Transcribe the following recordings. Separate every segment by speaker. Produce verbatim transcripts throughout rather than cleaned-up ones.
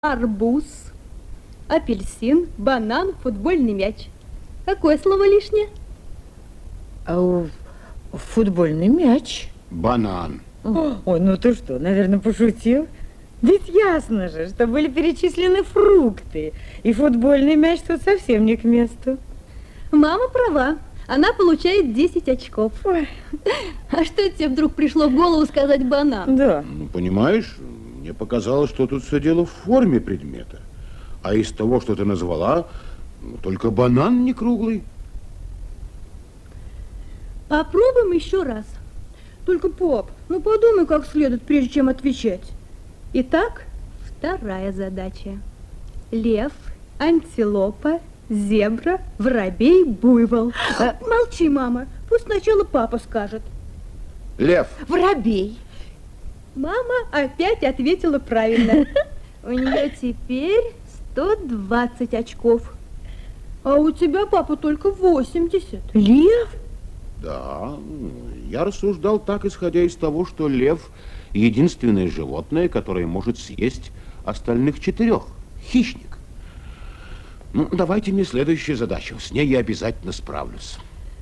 Speaker 1: Арбуз, апельсин, банан, футбольный мяч. Какое слово лишнее?
Speaker 2: А, футбольный мяч.
Speaker 3: Банан.
Speaker 2: Ой, ну ты что, наверное, пошутил? Ведь ясно же, что были перечислены фрукты. И футбольный мяч тут совсем не к месту.
Speaker 1: Мама права. Она получает десять очков. Ой. А что тебе вдруг пришло в голову сказать банан?
Speaker 2: Да.
Speaker 3: Ну, понимаешь, мне показалось, что тут все дело в форме предмета. А из того, что ты назвала, ну, только банан не круглый.
Speaker 1: Попробуем еще раз. Только, пап, ну подумай как следует, прежде чем отвечать. Итак, вторая задача. Лев, антилопа, зебра, воробей, буйвол. А... Молчи, мама. Пусть сначала папа скажет.
Speaker 3: Лев.
Speaker 2: Воробей.
Speaker 1: Мама опять ответила правильно. У нее теперь сто двадцать очков. А у тебя, папа, только восемьдесят.
Speaker 2: Лев?
Speaker 3: Да, я рассуждал так, исходя из того, что лев единственное животное, которое может съесть остальных четырех. Хищник. Ну, давайте мне следующую задачу. С ней я обязательно справлюсь.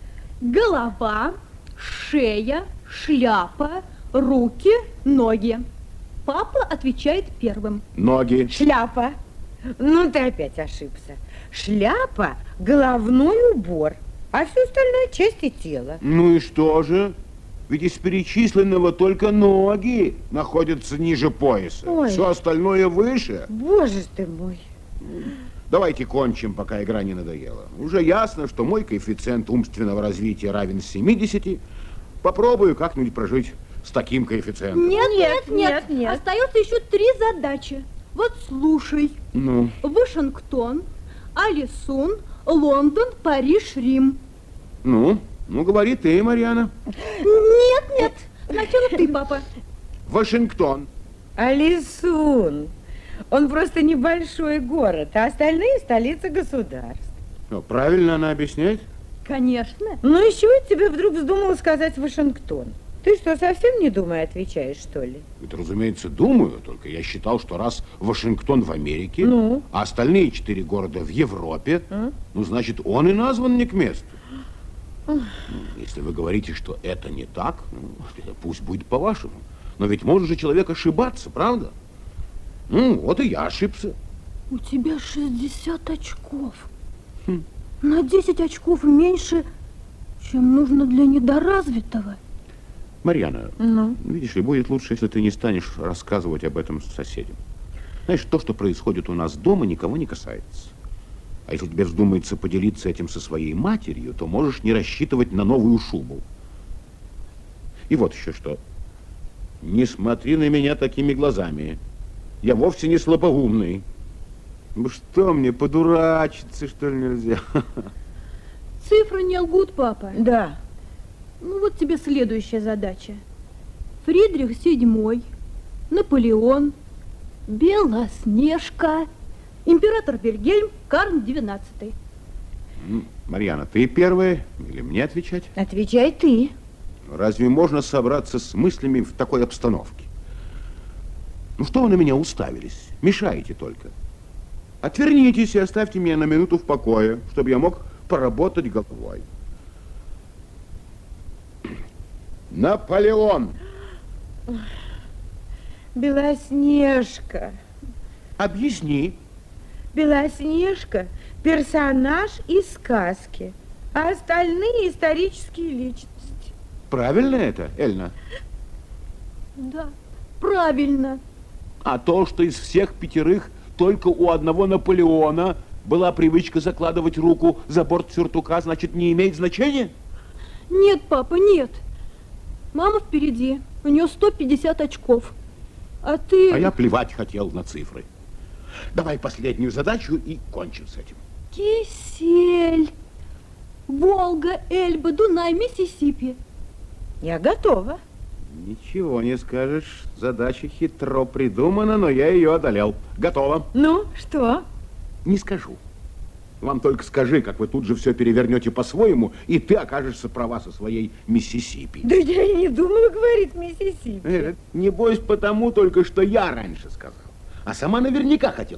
Speaker 1: Голова, шея, шляпа, руки, ноги. Папа отвечает первым.
Speaker 3: Ноги.
Speaker 2: Шляпа. Ну, ты опять ошибся. Шляпа – головной убор, а все остальное – части тела.
Speaker 3: Ну и что же? Ведь из перечисленного только ноги находятся ниже пояса.
Speaker 2: Ой.
Speaker 3: Все остальное выше.
Speaker 2: Боже ты мой.
Speaker 3: Давайте кончим, пока игра не надоела. Уже ясно, что мой коэффициент умственного развития равен семидесяти. Попробую как-нибудь прожить с таким коэффициентом.
Speaker 1: Нет, нет, нет,
Speaker 2: нет, нет.
Speaker 1: Остается еще три задачи. Вот слушай.
Speaker 3: Ну?
Speaker 1: Вашингтон, Алисун, Лондон, Париж, Рим.
Speaker 3: Ну? Ну, говори ты, Марьяна.
Speaker 1: Нет, нет. Сначала ты, папа.
Speaker 3: Вашингтон.
Speaker 2: Алисун. Он просто небольшой город, а остальные столицы государств.
Speaker 3: Ну, правильно она объясняет?
Speaker 1: Конечно.
Speaker 2: Ну, еще тебе вдруг вздумала сказать Вашингтон. Ты что, совсем не думая отвечаешь, что ли?
Speaker 3: Это, разумеется, думаю, только я считал, что раз Вашингтон в Америке,
Speaker 2: ну?
Speaker 3: а остальные четыре города в Европе, а? ну, значит, он и назван не к месту. Ну, если вы говорите, что это не так, ну, пусть будет по-вашему. Но ведь может же человек ошибаться, правда? Ну, вот и я ошибся.
Speaker 1: У тебя шестьдесят очков.
Speaker 3: Хм.
Speaker 1: На десять очков меньше, чем нужно для недоразвитого.
Speaker 3: Марьяна,
Speaker 2: ну?
Speaker 3: видишь ли, будет лучше, если ты не станешь рассказывать об этом соседям. Знаешь, то, что происходит у нас дома, никого не касается. А если тебе вздумается поделиться этим со своей матерью, то можешь не рассчитывать на новую шубу. И вот еще что. Не смотри на меня такими глазами. Я вовсе не слабоумный. Ну что мне, подурачиться, что ли, нельзя?
Speaker 1: Цифры не лгут, папа.
Speaker 2: Да.
Speaker 1: Ну вот тебе следующая задача. Фридрих седьмой, Наполеон, Белоснежка, император Вильгельм, Карл двенадцатый.
Speaker 3: Марьяна, ты первая или мне отвечать?
Speaker 2: Отвечай ты.
Speaker 3: Разве можно собраться с мыслями в такой обстановке? Ну что вы на меня уставились? Мешаете только. Отвернитесь и оставьте меня на минуту в покое, чтобы я мог поработать головой. Наполеон.
Speaker 2: Белоснежка.
Speaker 3: Объясни.
Speaker 2: Белоснежка – персонаж из сказки, а остальные исторические личности.
Speaker 3: Правильно это, Эльна?
Speaker 1: Да, правильно.
Speaker 3: А то, что из всех пятерых только у одного Наполеона была привычка закладывать руку за борт сюртука, значит, не имеет значения?
Speaker 1: Нет, папа, нет. Мама впереди, у нее сто пятьдесят очков. А ты...
Speaker 3: А я плевать хотел на цифры. Давай последнюю задачу и кончим с этим.
Speaker 1: Кисель, Волга, Эльба, Дунай, Миссисипи.
Speaker 2: Я готова.
Speaker 3: Ничего не скажешь. Задача хитро придумана, но я ее одолел. Готово.
Speaker 2: Ну, что?
Speaker 3: Не скажу. Вам только скажи, как вы тут же все перевернете по-своему, и ты окажешься права со своей Миссисипи.
Speaker 2: Да я и не думала говорить Миссисипи.
Speaker 3: Э, небось потому только, что я раньше сказал. А сама наверняка хотела